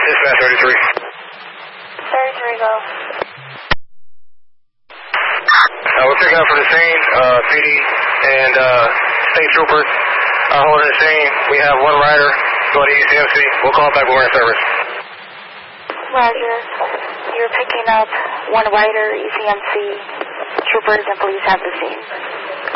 Dispatch 33. 33, go. We're picking up from the scene, PD and state troopers are holding the scene. We have one rider going to ECMC. We'll call back when we're in service. Roger. You're picking up one rider, ECMC. Troopers and police have the scene.